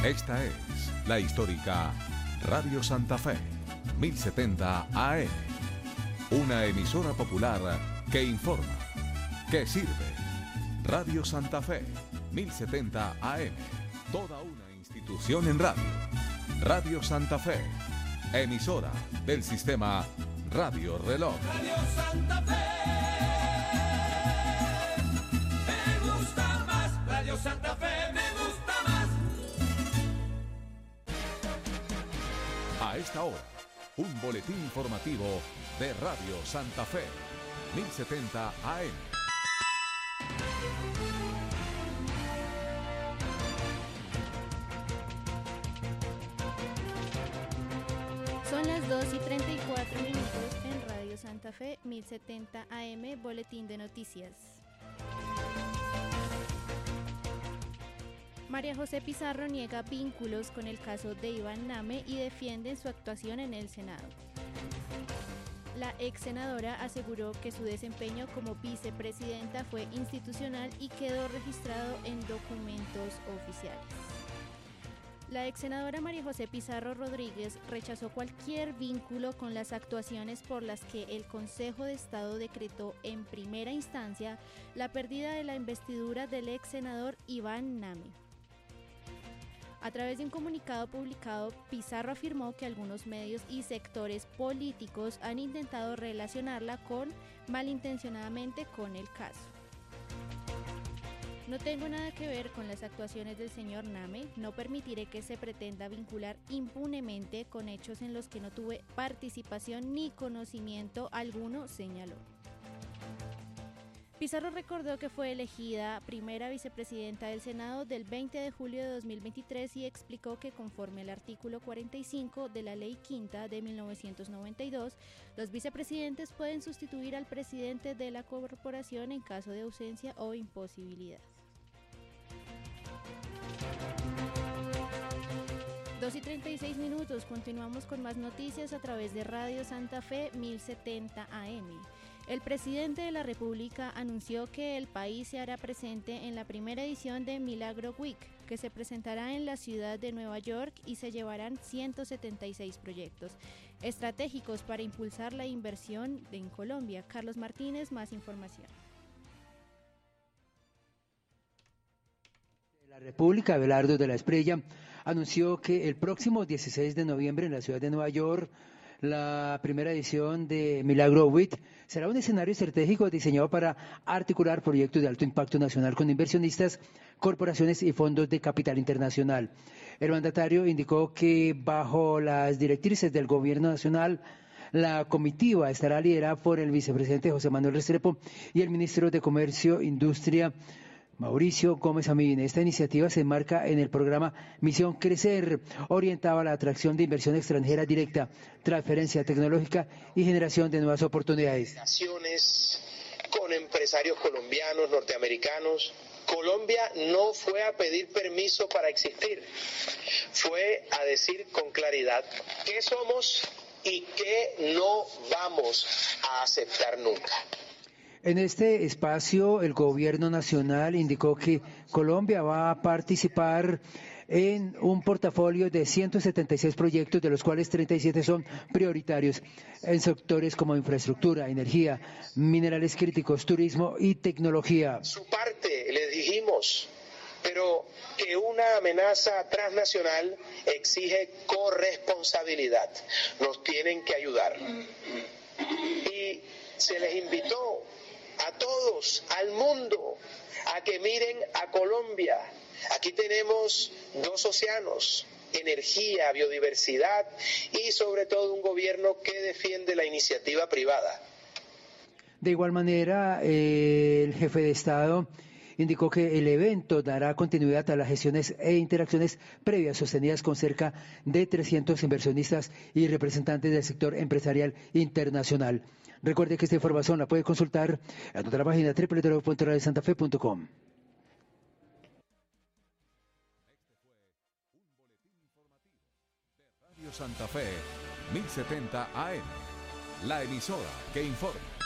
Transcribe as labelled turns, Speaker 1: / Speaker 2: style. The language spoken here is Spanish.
Speaker 1: Esta es la histórica Radio Santa Fe, 1070 AM. Una emisora popular que informa, que sirve. Radio Santa Fe, 1070 AM. Toda una institución en radio. Radio Santa Fe, emisora del sistema Radio Reloj.
Speaker 2: Radio Santa Fe. Me gusta más. Radio Santa Fe me gusta más.
Speaker 1: A esta hora, un boletín informativo de Radio Santa Fe, 1070 AM.
Speaker 3: Son las 2:34 en Radio Santa Fe, 1070 AM, Boletín de Noticias. María José Pizarro niega vínculos con el caso de Iván Name y defiende su actuación en el Senado. La ex senadora aseguró que su desempeño como vicepresidenta fue institucional y quedó registrado en documentos oficiales. La ex senadora María José Pizarro Rodríguez rechazó cualquier vínculo con las actuaciones por las que el Consejo de Estado decretó en primera instancia la pérdida de la investidura del ex senador Iván Name. A través de un comunicado publicado, Pizarro afirmó que algunos medios y sectores políticos han intentado relacionarla malintencionadamente con el caso. No tengo nada que ver con las actuaciones del señor Name, no permitiré que se pretenda vincular impunemente con hechos en los que no tuve participación ni conocimiento alguno, señaló. Pizarro recordó que fue elegida primera vicepresidenta del Senado del 20 de julio de 2023 y explicó que conforme al artículo 45 de la Ley Quinta de 1992, los vicepresidentes pueden sustituir al presidente de la corporación en caso de ausencia o imposibilidad. 2:36, continuamos con más noticias a través de Radio Santa Fe 1070 AM. El presidente de la República anunció que el país se hará presente en la primera edición de Milagro Week, que se presentará en la ciudad de Nueva York y se llevarán 176 proyectos estratégicos para impulsar la inversión en Colombia. Carlos Martínez, más información.
Speaker 4: La República, Abelardo de la Espriella, anunció que el próximo 16 de noviembre en la ciudad de Nueva York, la primera edición de Milagro Week será un escenario estratégico diseñado para articular proyectos de alto impacto nacional con inversionistas, corporaciones y fondos de capital internacional. El mandatario indicó que bajo las directrices del gobierno nacional, la comitiva estará liderada por el vicepresidente José Manuel Restrepo y el ministro de Comercio, Industria, Mauricio Gómez Amín. Esta iniciativa se enmarca en el programa Misión Crecer, orientado a la atracción de inversión extranjera directa, transferencia tecnológica y generación de nuevas oportunidades.
Speaker 5: Con empresarios colombianos, norteamericanos. Colombia no fue a pedir permiso para existir, fue a decir con claridad qué somos y qué no vamos a aceptar nunca.
Speaker 4: En este espacio, el gobierno nacional indicó que Colombia va a participar en un portafolio de 176 proyectos, de los cuales 37 son prioritarios en sectores como infraestructura, energía, minerales críticos, turismo y tecnología.
Speaker 5: Su parte, les dijimos, pero que una amenaza transnacional exige corresponsabilidad. Nos tienen que ayudar. Y se les invitó a todos, al mundo, a que miren a Colombia. Aquí tenemos 2 océanos, energía, biodiversidad y sobre todo un gobierno que defiende la iniciativa privada.
Speaker 4: De igual manera, el jefe de Estado indicó que el evento dará continuidad a las gestiones e interacciones previas sostenidas con cerca de 300 inversionistas y representantes del sector empresarial internacional. Recuerde que esta información la puede consultar en nuestra página www.radiosantafe.com.
Speaker 1: Radio Santa Fe, 1070 AM, la emisora que informa.